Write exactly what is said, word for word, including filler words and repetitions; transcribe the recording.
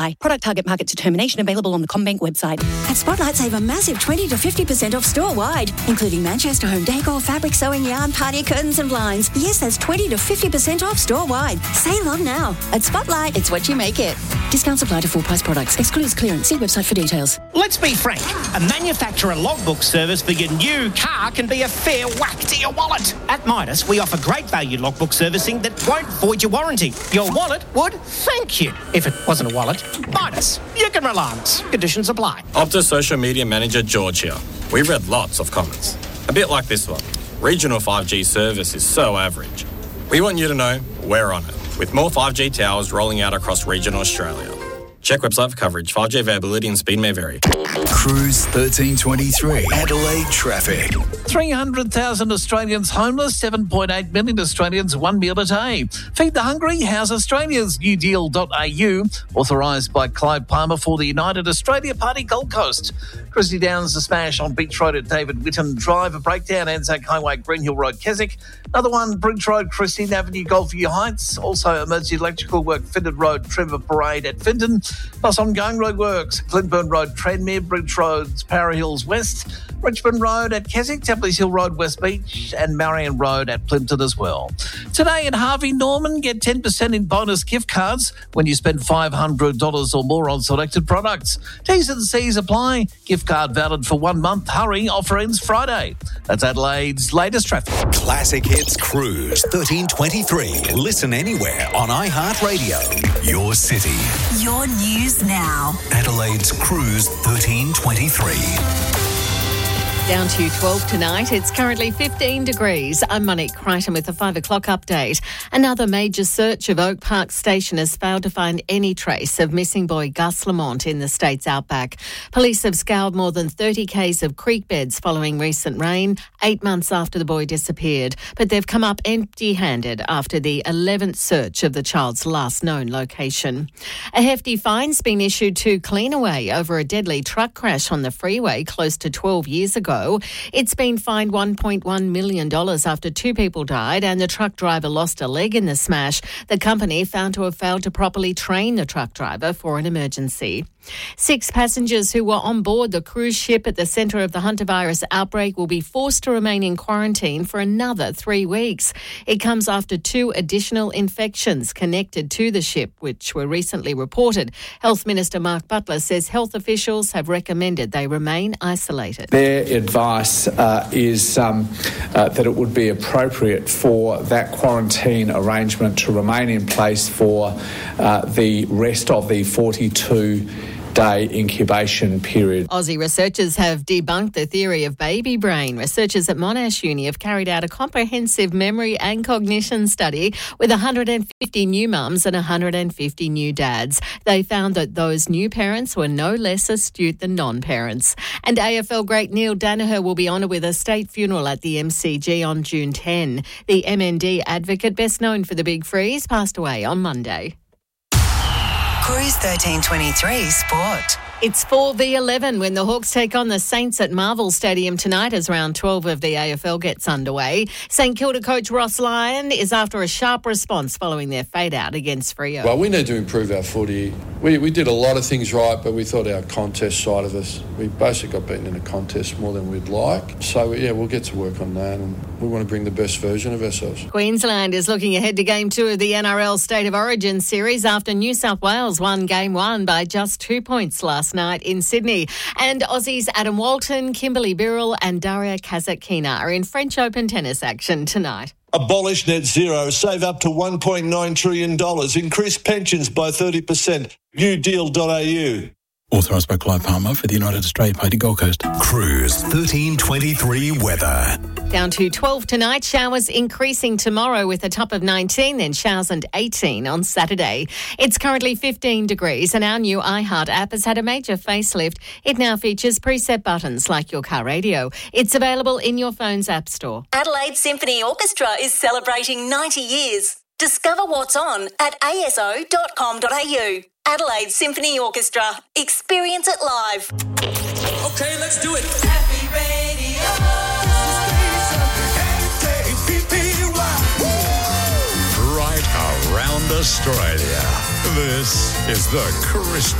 Product target market determination available on the CommBank website. At Spotlight, save a massive twenty to fifty percent off store-wide, including Manchester home decor, fabric, sewing, yarn, party curtains and blinds. Yes, that's twenty to fifty percent off store-wide. Save on now. At Spotlight, it's what you make it. Discounts apply to full-price products. Excludes clearance. See website for details. Let's be frank. A manufacturer logbook service for your new car can be a fair whack to your wallet. At Midas, we offer great value logbook servicing that won't void your warranty. Your wallet would thank you. If it wasn't a wallet, Midas. You can rely on us. Conditions apply. Optus Social Media Manager George here. We read lots of comments. A bit like this one. Regional five G service is so average. We want you to know we're on it, with more five G towers rolling out across regional Australia. Check website for coverage. five G availability and speed may vary. Cruise thirteen twenty-three. Adelaide traffic. three hundred thousand Australians homeless, seven point eight million Australians one meal a day. Feed the hungry. How's Australia's new deal dot a u, authorised by Clive Palmer for the United Australia Party Gold Coast. Christy Downs, a smash on Beach Road at David Whitten Drive, a breakdown Anzac Highway, Green Hill Road, Keswick. Another one, Bridge Road, Christine Avenue, Goldview Heights. Also, emergency electrical work, Findon Road, Trevor Parade at Findon. Plus ongoing road works, Glenburn Road, Tranmere, Bridge Roads, Para Hills West, Richmond Road at Keswick, Templey's Hill Road, West Beach, and Marion Road at Plimpton as well. Today at Harvey Norman, get ten percent in bonus gift cards when you spend five hundred dollars or more on selected products. T's and C's apply. Gift card valid for one month. Hurry, offer ends Friday. That's Adelaide's latest traffic. Classic Hits Cruise thirteen twenty-three. Listen anywhere on iHeartRadio. Your city. Your news now. Adelaide's Cruise thirteen twenty-three. Down to twelve tonight. It's currently fifteen degrees. I'm Monique Crichton with the five o'clock update. Another major search of Oak Park Station has failed to find any trace of missing boy Gus Lamont in the state's outback. Police have scoured more than thirty kays of creek beds following recent rain, eight months after the boy disappeared. But they've come up empty-handed after the eleventh search of the child's last known location. A hefty fine's been issued to Cleanaway over a deadly truck crash on the freeway close to twelve years ago. It's been fined one point one million dollars after two people died and the truck driver lost a leg in the smash. The company found to have failed to properly train the truck driver for an emergency. Six passengers who were on board the cruise ship at the centre of the hantavirus outbreak will be forced to remain in quarantine for another three weeks. It comes after two additional infections connected to the ship, which were recently reported. Health Minister Mark Butler says health officials have recommended they remain isolated. Their advice uh, is um, uh, that it would be appropriate for that quarantine arrangement to remain in place for uh, the rest of the forty-two day incubation period. Aussie researchers have debunked the theory of baby brain. Researchers at Monash Uni have carried out a comprehensive memory and cognition study with one hundred fifty new mums and one hundred fifty new dads. They found that those new parents were no less astute than non-parents. And A F L great Neil Daniher will be honoured with a state funeral at the M C G on June tenth. The M N D advocate, best known for the Big Freeze, passed away on Monday. Cruise thirteen twenty-three Sport. It's four v eleven when the Hawks take on the Saints at Marvel Stadium tonight as round twelve of the A F L gets underway. St Kilda coach Ross Lyon is after a sharp response following their fade-out against Freo. Well, we need to improve our footy. We, we did a lot of things right, but we thought our contest side of us, we basically got beaten in a contest more than we'd like. So, yeah, we'll get to work on that, and we want to bring the best version of ourselves. Queensland is looking ahead to Game two of the N R L State of Origin series after New South Wales won Game one by just two points last night in Sydney. And Aussies Adam Walton, Kimberly Birrell and Daria Kasatkina are in French Open tennis action tonight. Abolish net zero, save up to one point nine trillion dollars, increase pensions by thirty percent. new deal dot a u. Authorised by Clive Palmer for the United Australia Party Gold Coast. Cruise thirteen twenty-three weather. Down to twelve tonight, showers increasing tomorrow with a top of nineteen, then showers and eighteen on Saturday. It's currently fifteen degrees and our new iHeart app has had a major facelift. It now features preset buttons like your car radio. It's available in your phone's app store. Adelaide Symphony Orchestra is celebrating ninety years. Discover what's on at a s o dot com dot a u. Adelaide Symphony Orchestra. Experience it live. Okay, let's do it. Happy Radio. Right around Australia. This is the Chris